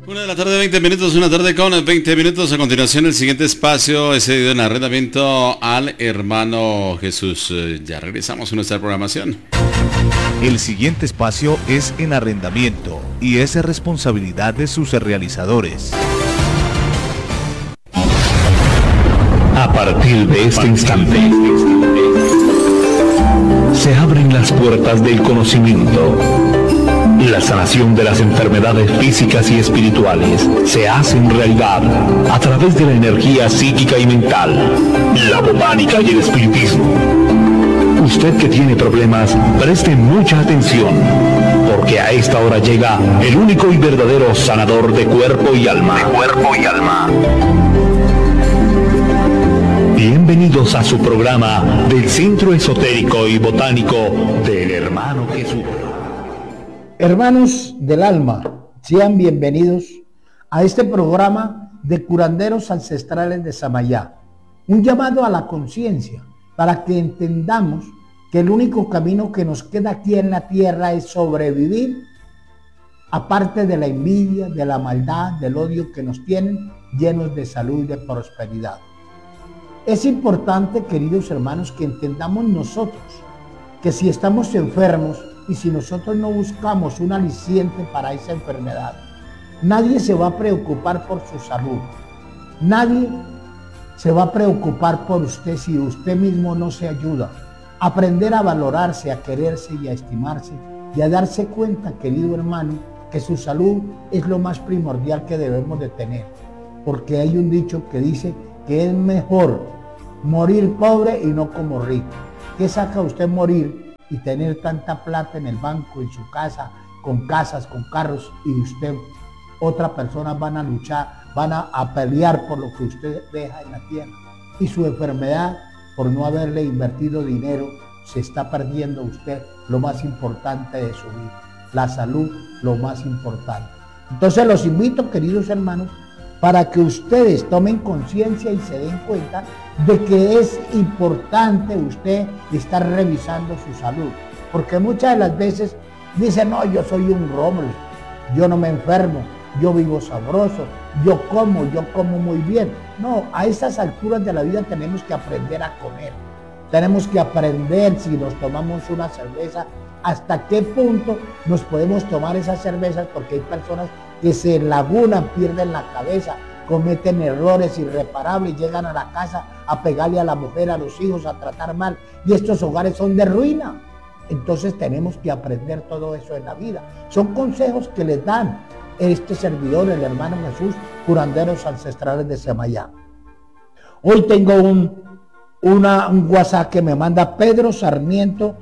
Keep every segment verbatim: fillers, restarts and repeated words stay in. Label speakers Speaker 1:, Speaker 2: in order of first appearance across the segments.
Speaker 1: Una de la tarde, veinte minutos, una tarde con veinte minutos. A continuación, el siguiente espacio es cedido en arrendamiento al hermano Jesús. Ya regresamos a nuestra programación.
Speaker 2: El siguiente espacio es en arrendamiento y es responsabilidad de sus realizadores.
Speaker 3: A partir de este instante, se abren las puertas del conocimiento. La sanación de las enfermedades físicas y espirituales se hacen realidad a través de la energía psíquica y mental, la botánica y el espiritismo. Usted que tiene problemas, preste mucha atención, porque a esta hora llega el único y verdadero sanador de cuerpo y alma. De cuerpo y alma. Bienvenidos a su programa del Centro Esotérico y Botánico del Hermano Jesús.
Speaker 4: Hermanos del alma, sean bienvenidos a este programa de curanderos ancestrales de Samayá. Un llamado a la conciencia para que entendamos que el único camino que nos queda aquí en la tierra es sobrevivir, aparte de la envidia, de la maldad, del odio que nos tienen, llenos de salud y de prosperidad. Es importante, queridos hermanos, que entendamos nosotros que si estamos enfermos y si nosotros no buscamos un aliciente para esa enfermedad, nadie se va a preocupar por su salud. Nadie se va a preocupar por usted si usted mismo no se ayuda. Aprender a valorarse, a quererse y a estimarse y a darse cuenta, querido hermano, que su salud es lo más primordial que debemos de tener. Porque hay un dicho que dice que es mejor morir pobre y no como rico. ¿Qué saca usted morir y tener tanta plata en el banco, en su casa, con casas, con carros, y usted, otras personas van a luchar, van a, a pelear por lo que usted deja en la tierra? Y su enfermedad, por no haberle invertido dinero, se está perdiendo usted lo más importante de su vida. La salud, lo más importante. Entonces los invito, queridos hermanos, para que ustedes tomen conciencia y se den cuenta de que es importante usted estar revisando su salud. Porque muchas de las veces dicen, no, yo soy un roble, yo no me enfermo, yo vivo sabroso, yo como, yo como muy bien. No, a esas alturas de la vida tenemos que aprender a comer. Tenemos que aprender, si nos tomamos una cerveza, hasta qué punto nos podemos tomar esas cervezas, porque hay personas que se lagunan, pierden la cabeza, cometen errores irreparables, llegan a la casa a pegarle a la mujer, a los hijos, a tratar mal, y estos hogares son de ruina. Entonces tenemos que aprender todo eso en la vida. Son consejos que les dan este servidor, el hermano Jesús, curanderos ancestrales de Samayá. Hoy tengo un, una, un WhatsApp que me manda Pedro Sarmiento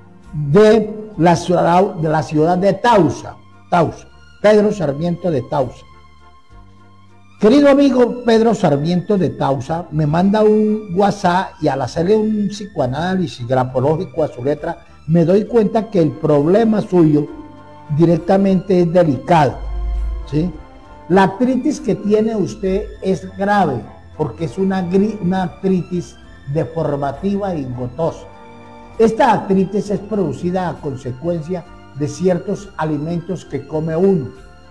Speaker 4: de la ciudad de, la ciudad de Tausa, Tausa. Pedro Sarmiento de Tausa. Querido amigo Pedro Sarmiento de Tausa, me manda un WhatsApp y al hacerle un psicoanálisis grafológico a su letra, me doy cuenta que el problema suyo directamente es delicado, ¿sí? La artritis que tiene usted es grave porque es una, una artritis deformativa y gotosa. Esta artritis es producida a consecuencia de ciertos alimentos que come uno.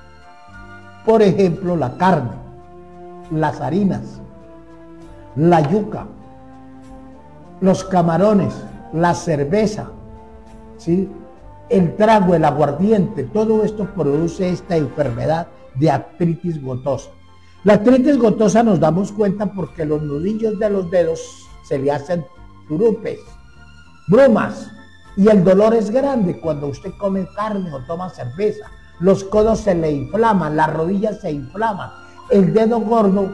Speaker 4: Por ejemplo, la carne, las harinas, la yuca, los camarones, la cerveza, ¿sí? El trago, el aguardiente, todo esto produce esta enfermedad de artritis gotosa. La artritis gotosa nos damos cuenta porque los nudillos de los dedos se le hacen turupes, brumas, y el dolor es grande cuando usted come carne o toma cerveza. Los codos se le inflaman, las rodillas se inflaman, el dedo gordo,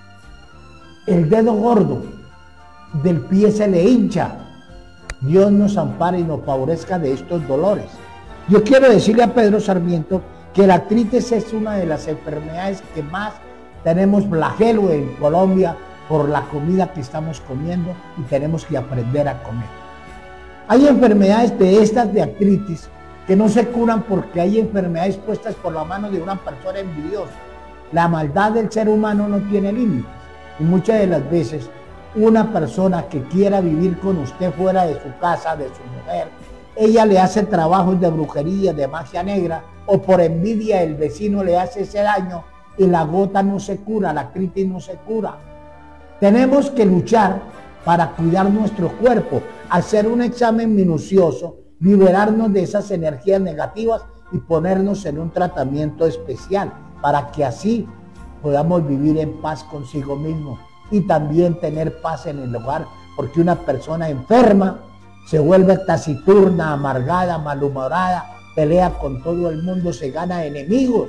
Speaker 4: el dedo gordo del pie se le hincha. Dios nos ampare y nos favorezca de estos dolores. Yo quiero decirle a Pedro Sarmiento que la artritis es una de las enfermedades que más tenemos flagelo en Colombia por la comida que estamos comiendo, y tenemos que aprender a comer. Hay enfermedades de estas de artritis que no se curan porque hay enfermedades puestas por la mano de una persona envidiosa. La maldad del ser humano no tiene límites, y muchas de las veces una persona que quiera vivir con usted fuera de su casa, de su mujer, ella le hace trabajos de brujería, de magia negra, o por envidia el vecino le hace ese daño y la gota no se cura, la artritis no se cura. Tenemos que luchar para cuidar nuestro cuerpo, hacer un examen minucioso, liberarnos de esas energías negativas y ponernos en un tratamiento especial para que así podamos vivir en paz consigo mismo y también tener paz en el hogar, porque una persona enferma se vuelve taciturna, amargada, malhumorada, pelea con todo el mundo, se gana enemigos.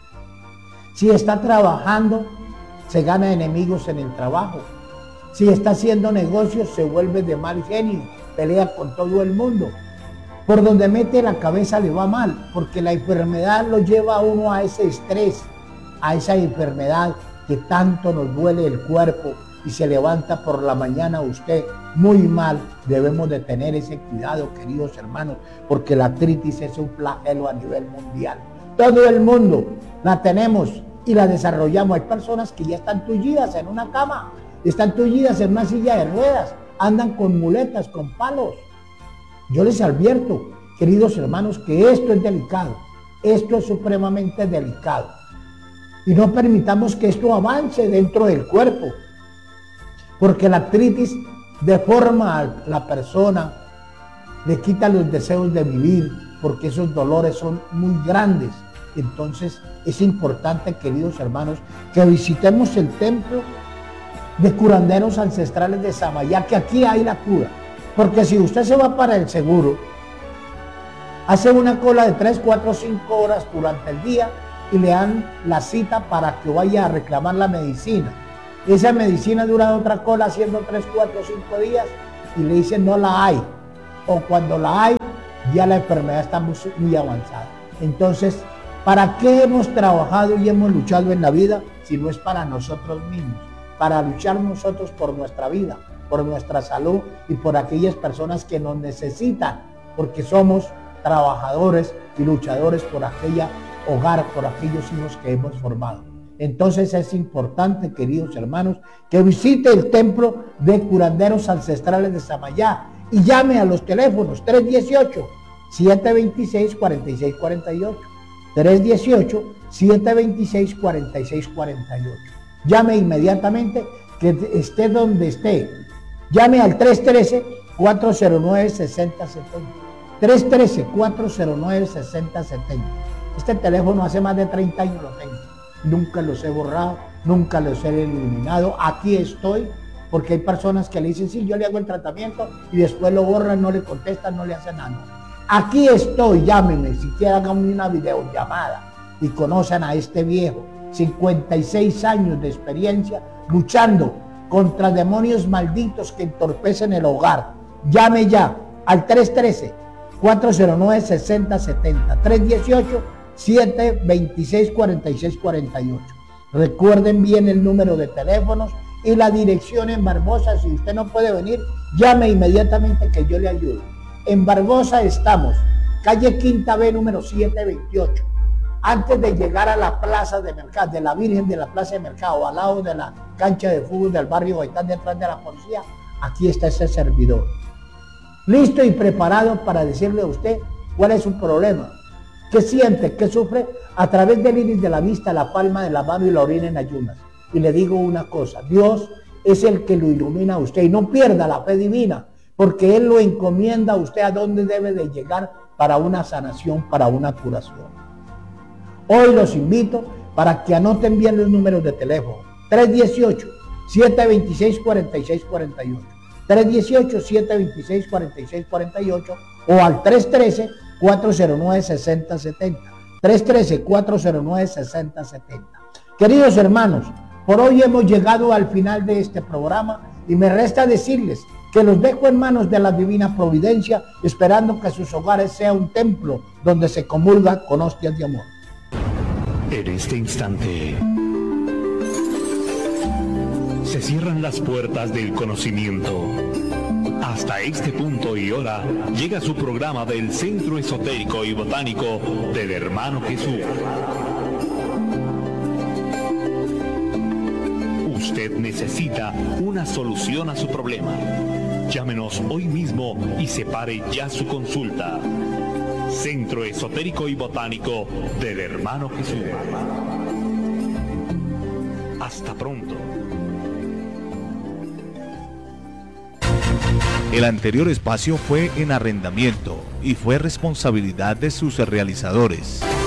Speaker 4: Si está trabajando, se gana enemigos en el trabajo. Si está haciendo negocios, se vuelve de mal genio, pelea con todo el mundo. Por donde mete la cabeza le va mal, porque la enfermedad lo lleva a uno a ese estrés, a esa enfermedad que tanto nos duele el cuerpo y se levanta por la mañana usted muy mal. Debemos de tener ese cuidado, queridos hermanos, porque la artritis es un flagelo a nivel mundial. Todo el mundo la tenemos y la desarrollamos. Hay personas que ya están tullidas en una cama, están tullidas en una silla de ruedas, andan con muletas, con palos. Yo les advierto, queridos hermanos, que esto es delicado, esto es supremamente delicado. Y no permitamos que esto avance dentro del cuerpo, porque la artritis deforma a la persona, le quita los deseos de vivir, porque esos dolores son muy grandes. Entonces es importante, queridos hermanos, que visitemos el templo de curanderos ancestrales de Samayá, que aquí hay la cura. Porque si usted se va para el seguro, hace una cola de tres, cuatro, cinco horas durante el día y le dan la cita para que vaya a reclamar la medicina. Esa medicina dura otra cola haciendo tres, cuatro, cinco días y le dicen no la hay. O cuando la hay, ya la enfermedad está muy, muy avanzada. Entonces, ¿para qué hemos trabajado y hemos luchado en la vida si no es para nosotros mismos? Para luchar nosotros por nuestra vida, por nuestra salud y por aquellas personas que nos necesitan, porque somos trabajadores y luchadores por aquella hogar, por aquellos hijos que hemos formado. Entonces es importante, queridos hermanos, que visite el templo de curanderos ancestrales de Samayá y llame a los teléfonos tres dieciocho, siete veintiséis, cuarenta y seis cuarenta y ocho, tres dieciocho, siete veintiséis, cuarenta y seis cuarenta y ocho. Llame inmediatamente, que esté donde esté. Llame al tres trece, cuatro cero nueve, seis cero siete cero. tres trece, cuatro cero nueve, seis cero siete cero. Este teléfono hace más de treinta años lo tengo. Nunca los he borrado, nunca los he eliminado. Aquí estoy, porque hay personas que le dicen, sí, yo le hago el tratamiento y después lo borran, no le contestan, no le hacen nada. Aquí estoy, llámenme, si quieren hagan una videollamada y conocen a este viejo, cincuenta y seis años de experiencia luchando contra demonios malditos que entorpecen el hogar. Llame ya al tres trece, cuatro cero nueve, seis cero siete cero, tres dieciocho, siete veintiséis, cuarenta y seis cuarenta y ocho. Recuerden bien el número de teléfonos y la dirección en Barbosa. Si usted no puede venir, llame inmediatamente que yo le ayudo. En Barbosa estamos, calle Quinta B, número setecientos veintiocho. Antes de llegar a la plaza de mercado, de la Virgen de la Plaza de Mercado, al lado de la cancha de fútbol del barrio Gaitán, detrás de la policía, aquí está ese servidor. Listo y preparado para decirle a usted cuál es su problema. ¿Qué siente? ¿Qué sufre? A través del iris de la vista, la palma de la mano y la orina en ayunas. Y le digo una cosa, Dios es el que lo ilumina a usted. Y no pierda la fe divina, porque Él lo encomienda a usted a dónde debe de llegar para una sanación, para una curación. Hoy los invito para que anoten bien los números de teléfono. tres dieciocho, siete veintiséis, cuarenta y seis cuarenta y ocho. tres dieciocho, siete veintiséis, cuarenta y seis cuarenta y ocho o al tres trece, cuatro cero nueve, seis cero siete cero. tres trece, cuatro cero nueve, seis cero siete cero. Queridos hermanos, por hoy hemos llegado al final de este programa y me resta decirles que los dejo en manos de la divina providencia, esperando que sus hogares sea un templo donde se comulga con hostias de amor.
Speaker 3: En este instante se cierran las puertas del conocimiento. Hasta este punto y hora llega su programa del Centro Esotérico y Botánico del Hermano Jesús. Usted necesita una solución a su problema. Llámenos hoy mismo y separe ya su consulta. Centro Esotérico y Botánico del Hermano Jesús. Hasta pronto.
Speaker 2: El anterior espacio fue en arrendamiento y fue responsabilidad de sus realizadores.